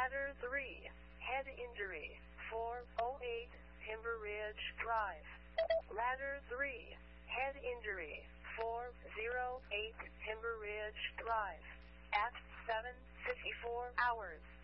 Ladder 3, head injury, 408 Timber Ridge Drive. Ladder 3, head injury, 408 Timber Ridge Drive. At 7:54 hours.